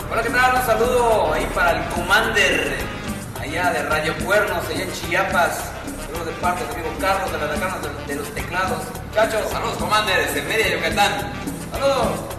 Hola, ¿qué tal? Un saludo ahí para el Commander, allá de Radio Cuernos, allá en Chiapas. Saludos de parte de amigo Carlos de la Decana de los Teclados. Muchachos, Saludos, Commander, desde Mérida, Yucatán. saludos.